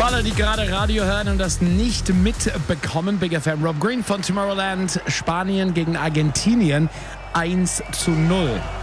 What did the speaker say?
alle, die gerade Radio hören und das nicht mitbekommen, Big FM, Rob Green von Tomorrowland, Spanien gegen Argentinien 1:0.